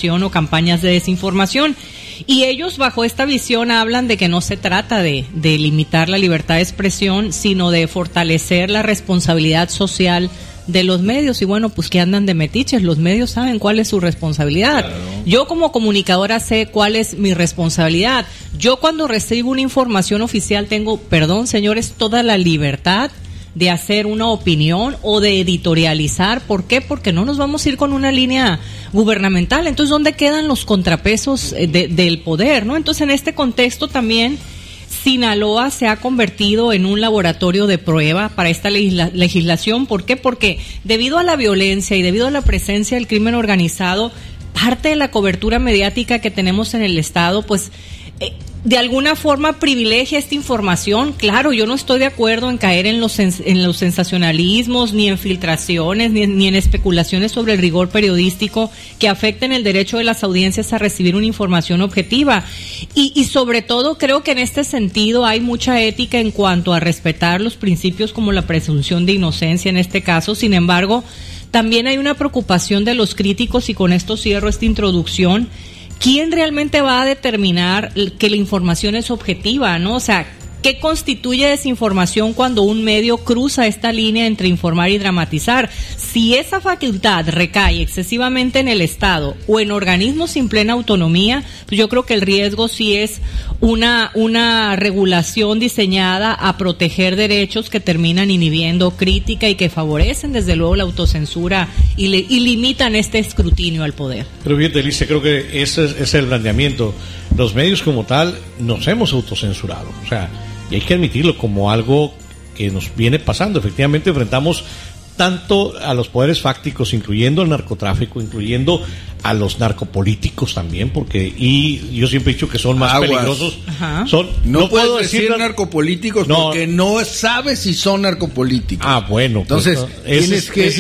manipulación o campañas de desinformación. Y ellos bajo esta visión hablan de que no se trata de limitar la libertad de expresión, sino de fortalecer la responsabilidad social de los medios. Y bueno, pues que andan de metiches, los medios saben cuál es su responsabilidad. Claro. Yo como comunicadora sé cuál es mi responsabilidad. Yo cuando recibo una información oficial tengo, perdón señores, toda la libertad de hacer una opinión o de editorializar. ¿Por qué? Porque no nos vamos a ir con una línea gubernamental. Entonces, ¿dónde quedan los contrapesos del poder, no? Entonces, en este contexto también Sinaloa se ha convertido en un laboratorio de prueba para esta legislación. ¿Por qué? Porque debido a la violencia y debido a la presencia del crimen organizado, parte de la cobertura mediática que tenemos en el Estado, pues de alguna forma privilegia esta información. Claro, yo no estoy de acuerdo en caer en los sensacionalismos, ni en filtraciones, ni en especulaciones sobre el rigor periodístico que afecten el derecho de las audiencias a recibir una información objetiva. Y sobre todo creo que en este sentido hay mucha ética en cuanto a respetar los principios como la presunción de inocencia en este caso. Sin embargo, también hay una preocupación de los críticos, y con esto cierro esta introducción. ¿Quién realmente va a determinar que la información es objetiva, no? O sea, ¿qué constituye desinformación cuando un medio cruza esta línea entre informar y dramatizar? Si esa facultad recae excesivamente en el Estado o en organismos sin plena autonomía, pues yo creo que el riesgo sí es una regulación diseñada a proteger derechos que terminan inhibiendo crítica y que favorecen desde luego la autocensura y limitan este escrutinio al poder. Pero bien, Delicia, creo que ese es el planteamiento. Los medios como tal nos hemos autocensurado, o sea, y hay que admitirlo como algo que nos viene pasando. Efectivamente enfrentamos tanto a los poderes fácticos, incluyendo el narcotráfico, incluyendo a los narcopolíticos también, porque, y yo siempre he dicho que son más peligrosos. No puedo decir narcopolíticos porque no sabes si son narcopolíticos. Bueno. Entonces, tienes que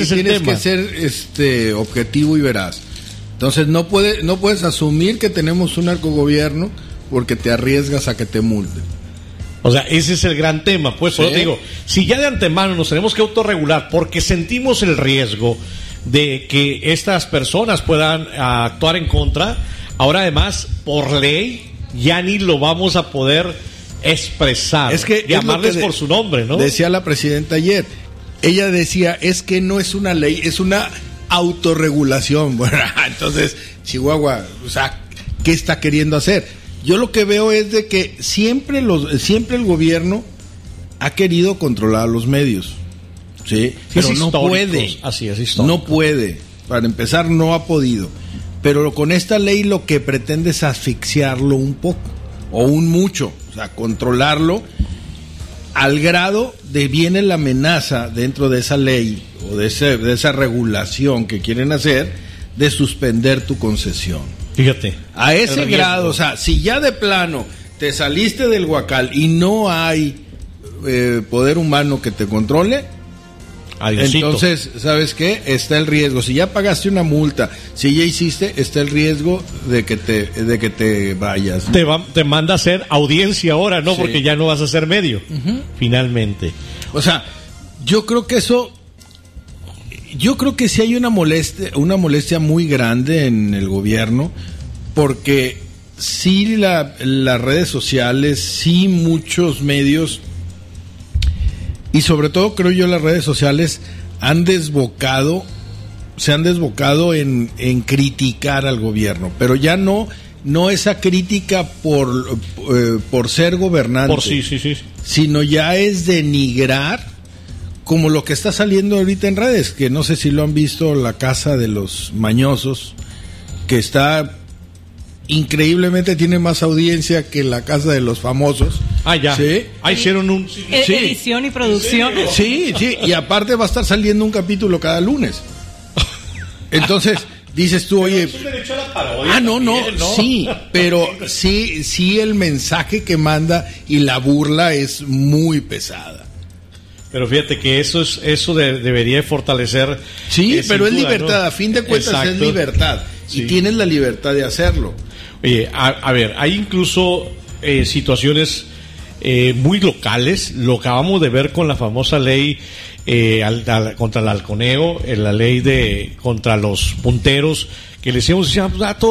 ser objetivo y veraz. Entonces, no puedes asumir que tenemos un narcogobierno porque te arriesgas a que te multen. O sea, ese es el gran tema, pues. ¿Sí? Por eso digo, si ya de antemano nos tenemos que autorregular porque sentimos el riesgo de que estas personas puedan actuar en contra, ahora además, por ley, ya ni lo vamos a poder expresar, es que llamarles por su nombre, ¿no? Decía la presidenta ayer, ella decía, es que no es una ley, es una autorregulación. Bueno, entonces, Chihuahua, o sea, ¿qué está queriendo hacer? Yo lo que veo es de que siempre el gobierno ha querido controlar los medios, ¿sí? Pero no puede. Así es, histórico. No puede. Para empezar, no ha podido. Pero con esta ley lo que pretende es asfixiarlo un poco, o un mucho, o sea, controlarlo al grado de viene la amenaza dentro de esa ley o de esa regulación que quieren hacer de suspender tu concesión. Fíjate. A ese grado, o sea, si ya de plano te saliste del huacal y no hay poder humano que te controle, adiosito. Entonces, ¿sabes qué? Está el riesgo. Si ya pagaste una multa, si ya hiciste, está el riesgo de que te vayas. Te manda a hacer audiencia ahora, ¿no? Sí. Porque ya no vas a ser medio, finalmente. O sea, yo creo que sí hay una molestia muy grande en el gobierno, porque sí las redes sociales, sí muchos medios, y sobre todo creo yo las redes sociales se han desbocado en criticar al gobierno, pero ya no esa crítica por ser gobernante, sí. sino ya es denigrar, como lo que está saliendo ahorita en redes, que no sé si lo han visto, la casa de los mañosos, que está increíblemente, tiene más audiencia que la casa de los famosos. Ya. ¿Sí? Hicieron un... Edición y producción. Sí, y aparte va a estar saliendo un capítulo cada lunes. Entonces, dices tú, oye... Es un derecho a la parodia. No, sí, pero sí el mensaje que manda y la burla es muy pesada. Pero fíjate que eso debería fortalecer. Sí, pero es libertad, ¿no? A fin de cuentas. Exacto. Es libertad. Sí. Y tienes la libertad de hacerlo. Oye, a ver, hay incluso situaciones muy locales. Lo acabamos de ver con la famosa ley contra el halconeo, la ley contra los punteros, que le decíamos, todo